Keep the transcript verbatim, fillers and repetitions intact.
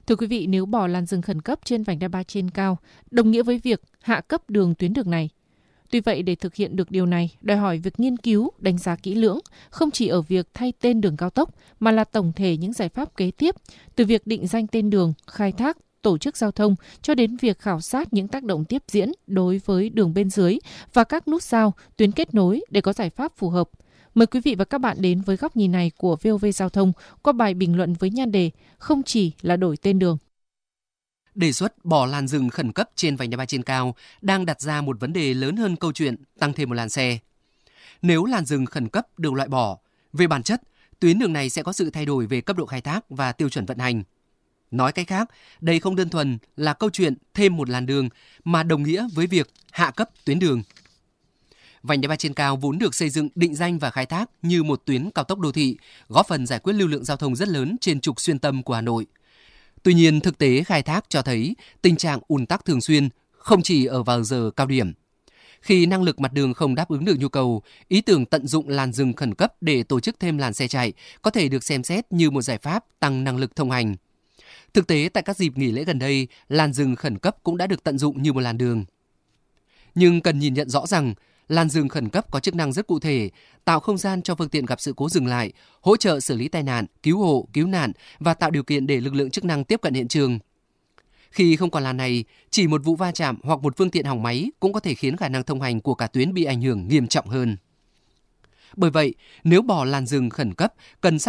Thưa quý vị, nếu bỏ làn rừng khẩn cấp trên vành đai ba trên cao, đồng nghĩa với việc hạ cấp đường tuyến đường này. Tuy vậy, để thực hiện được điều này, đòi hỏi việc nghiên cứu, đánh giá kỹ lưỡng, không chỉ ở việc thay tên đường cao tốc, mà là tổng thể những giải pháp kế tiếp, từ việc định danh tên đường, khai thác, tổ chức giao thông, cho đến việc khảo sát những tác động tiếp diễn đối với đường bên dưới và các nút giao, tuyến kết nối để có giải pháp phù hợp. Mời quý vị và các bạn đến với góc nhìn này của vê o vê Giao thông qua bài bình luận với nhan đề "Không chỉ là đổi tên đường". Đề xuất bỏ làn rừng khẩn cấp trên vành đai ba trên cao đang đặt ra một vấn đề lớn hơn câu chuyện tăng thêm một làn xe. Nếu làn rừng khẩn cấp được loại bỏ, về bản chất, tuyến đường này sẽ có sự thay đổi về cấp độ khai thác và tiêu chuẩn vận hành. Nói cách khác, đây không đơn thuần là câu chuyện thêm một làn đường mà đồng nghĩa với việc hạ cấp tuyến đường. Vành đai ba trên cao vốn được xây dựng định danh và khai thác như một tuyến cao tốc đô thị, góp phần giải quyết lưu lượng giao thông rất lớn trên trục xuyên tâm của Hà Nội. Tuy nhiên, thực tế khai thác cho thấy tình trạng ùn tắc thường xuyên, không chỉ ở vào giờ cao điểm. Khi năng lực mặt đường không đáp ứng được nhu cầu, ý tưởng tận dụng làn rừng khẩn cấp để tổ chức thêm làn xe chạy có thể được xem xét như một giải pháp tăng năng lực thông hành. Thực tế, tại các dịp nghỉ lễ gần đây, làn rừng khẩn cấp cũng đã được tận dụng như một làn đường. Nhưng cần nhìn nhận rõ rằng, làn rừng khẩn cấp có chức năng rất cụ thể, tạo không gian cho phương tiện gặp sự cố dừng lại, hỗ trợ xử lý tai nạn, cứu hộ, cứu nạn và tạo điều kiện để lực lượng chức năng tiếp cận hiện trường. Khi không còn làn này, chỉ một vụ va chạm hoặc một phương tiện hỏng máy cũng có thể khiến khả năng thông hành của cả tuyến bị ảnh hưởng nghiêm trọng hơn. Bởi vậy, nếu bỏ làn rừng khẩn cấp, cần